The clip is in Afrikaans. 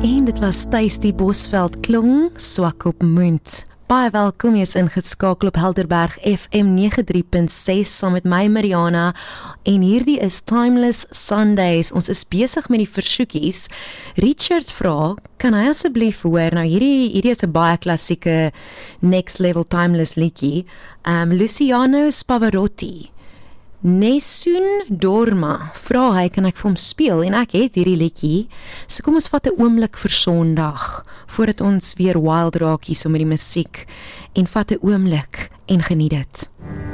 En dit was Tuistie Bosveld klong, swak op munt. Baie welkom, jy is ingeskakel op Helderberg FM 93.6 saam met my Mariana en hierdie is Timeless Sundays. Ons is besig met die versoekies. Richard vra, kan hy asseblief hoor, nou hierdie is 'n baie klassieke Next Level Timeless liedjie, Luciano Pavarotti. Nessun Dorma, vra hy, kan ek vir hom speel, en ek het hierdie liedjie, so kom ons vat 'n oomblik vir Sondag, voordat ons weer wild raak hier so met die musiek, en vat 'n oomblik en geniet dit.